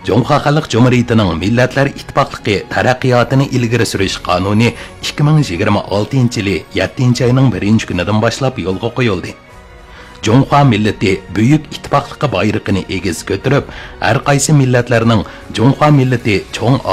Жоңха Халық Cumhuriyetining Millatlar İttifaqlığı taraqqiyotini ilgari surish qonuni 2026 yili 7 ayning 1 kunidan boshlab yo'lga qo'yildi. Жоңха millati Buyuk İttifaqlığı bayrog'ini egiz ko'tarib, har qaysi millatlarning Жоңха millati cho'ng